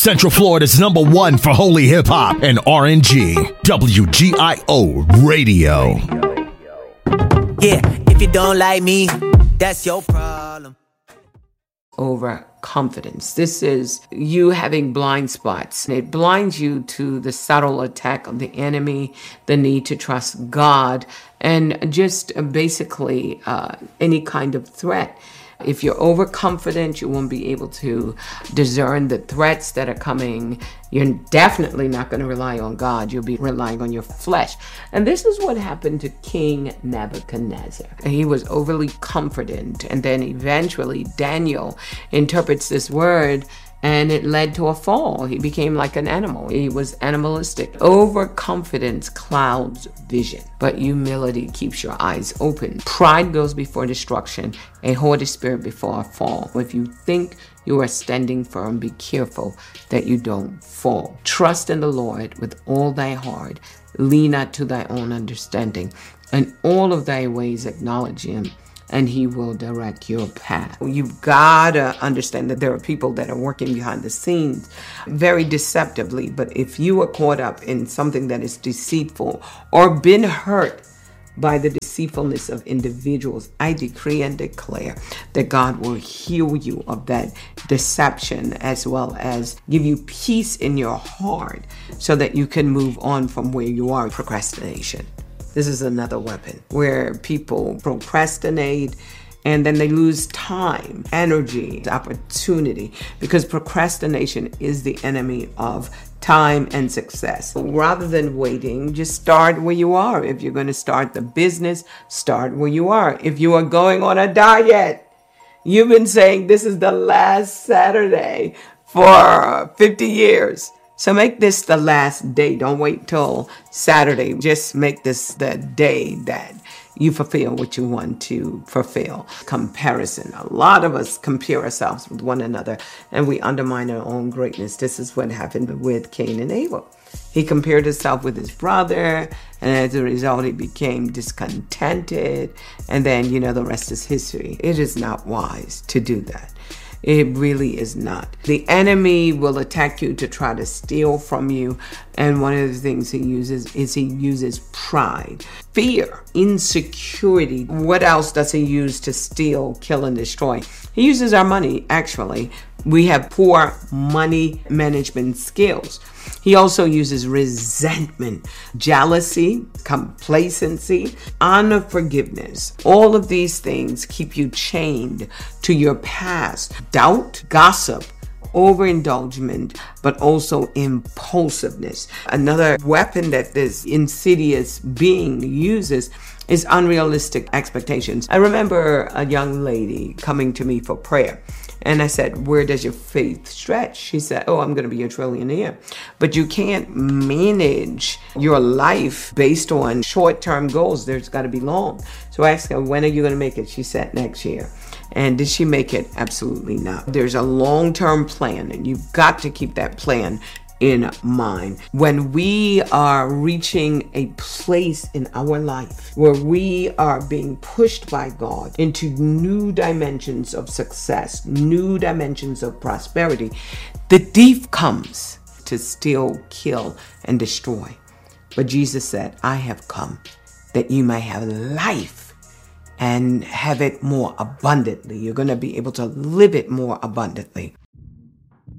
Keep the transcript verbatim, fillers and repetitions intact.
Central Florida's number one for holy hip hop and R and G. W G I O Radio. Yeah, if you don't like me, that's your problem. Overconfidence. This is you having blind spots. It blinds you to the subtle attack of the enemy, the need to trust God, and just basically uh, any kind of threat. If you're overconfident, you won't be able to discern the threats that are coming. You're definitely not going to rely on God. You'll be relying on your flesh. And this is what happened to King Nebuchadnezzar. He was overly confident. And then eventually Daniel interprets this word, and it led to a fall. He became like an animal. He was animalistic. Overconfidence clouds vision, but humility keeps your eyes open. Pride goes before destruction, a haughty spirit before a fall. If you think you are standing firm, be careful that you don't fall. Trust in the Lord with all thy heart. Lean not to thy own understanding. In all of thy ways acknowledge him, and he will direct your path. You've got to understand that there are people that are working behind the scenes very deceptively. But if you are caught up in something that is deceitful or been hurt by the deceitfulness of individuals, I decree and declare that God will heal you of that deception, as well as give you peace in your heart so that you can move on from where you are. Procrastination. This is another weapon where people procrastinate and then they lose time, energy, opportunity, because procrastination is the enemy of time and success. Rather than waiting, just start where you are. If you're going to start the business, start where you are. If you are going on a diet, you've been saying this is the last Saturday for fifty years. So make this the last day. Don't wait till Saturday. Just make this the day that you fulfill what you want to fulfill. Comparison. A lot of us compare ourselves with one another and we undermine our own greatness. This is what happened with Cain and Abel. He compared himself with his brother, and as a result, he became discontented. And then, you know, the rest is history. It is not wise to do that. It really is not. The enemy will attack you to try to steal from you. And one of the things he uses is he uses pride, fear, insecurity. What else does he use to steal, kill, and destroy? He uses our money, actually. We have poor money management skills. He also uses resentment, jealousy, complacency, unforgiveness. All of these things keep you chained to your past. Doubt, gossip, overindulgence, but also impulsiveness. Another weapon that this insidious being uses is unrealistic expectations. I remember a young lady coming to me for prayer. And I said, where does your faith stretch? She said, oh, I'm going to be a trillionaire. But you can't manage your life based on short-term goals. There's got to be long. So I asked her, when are you going to make it? She said, next year. And did she make it? Absolutely not. There's a long-term plan, and you've got to keep that plan in mind. When we are reaching a place in our life where we are being pushed by God into new dimensions of success, new dimensions of prosperity, the thief comes to steal, kill, and destroy. But Jesus said, I have come that you may have life and have it more abundantly. You're going to be able to live it more abundantly.